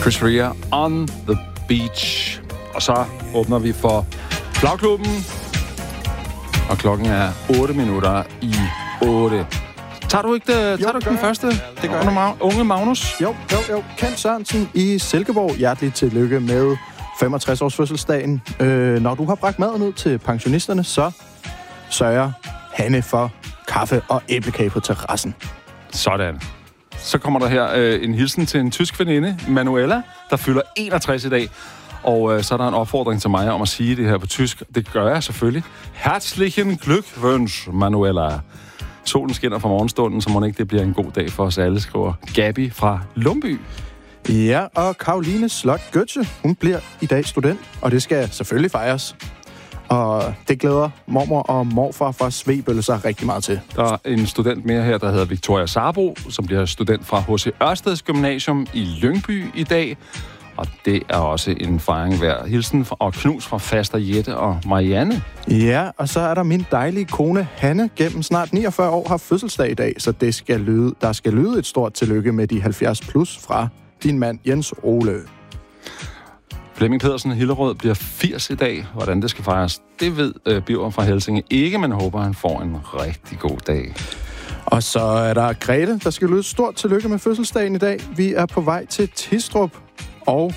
Chris Rea, On the Beach. Og så åbner vi for Flagklubben. Og klokken er 8 minutter i 8. Tager du ikke den første? Det gør unge Magnus? Jo. Kent Sørensen i Silkeborg. Hjerteligt tillykke med 65-års fødselsdagen. Når du har bragt maden ud til pensionisterne, så sørger Hanne for kaffe og æblekage på terrassen. Sådan. Så kommer der her en hilsen til en tysk veninde, Manuela, der fylder 61 i dag. Og så er der en opfordring til mig om at sige det her på tysk. Det gør jeg selvfølgelig. Herzlichen Glückwunsch, Manuela. Solen skinner fra morgenstunden, så må ikke det bliver en god dag for os alle, skriver Gabi fra Lumby. Ja, og Karoline Slot Götze, hun bliver i dag student, og det skal selvfølgelig fejres. Og det glæder mormor og morfar fra Svebølle sig rigtig meget til. Der er en student mere her, der hedder Victoria Sarbo, som bliver student fra H.C. Ørsteds Gymnasium i Lyngby i dag. Og det er også en fejring værd. Hilsen og knus fra Faster Jette og Marianne. Ja, og så er der min dejlige kone Hanne, gennem snart 49 år, har fødselsdag i dag, så der skal lyde et stort tillykke med de 70 plus fra din mand Jens Ole. Flemming Pedersen Hillerød bliver 80 i dag. Hvordan det skal fejres, det ved Biver fra Helsinge ikke, men håber, han får en rigtig god dag. Og så er der Grete, der skal lyde et stort tillykke med fødselsdagen i dag. Vi er på vej til Tistrup, og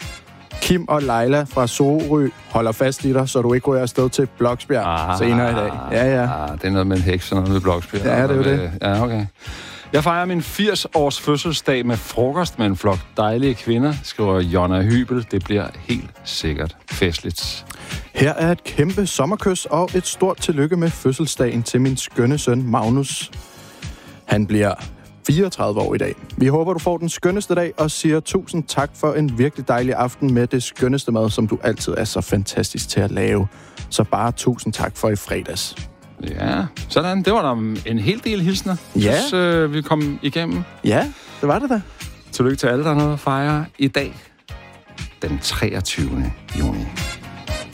Kim og Leila fra Sorø holder fast i dig, så du ikke ryger afsted til Bloksbjerg senere i dag. Ja. Det er noget med en heks og noget med Bloksbjerg. Ja, det er jo det. Ja, okay. Jeg fejrer min 80-års fødselsdag med frokost med en flok dejlige kvinder, skriver Jonna Hybel. Det bliver helt sikkert festligt. Her er et kæmpe sommerkys og et stort tillykke med fødselsdagen til min skønne søn Magnus. Han bliver 34 år i dag. Vi håber, du får den skønneste dag, og siger tusind tak for en virkelig dejlig aften med det skønneste mad, som du altid er så fantastisk til at lave. Så bare tusind tak for i fredags. Ja, sådan. Det var der en hel del hilsner. Ja. Så vi kom igennem. Ja, det var det da. Tillykke til alle, der har noget at fejre i dag, den 23. juni.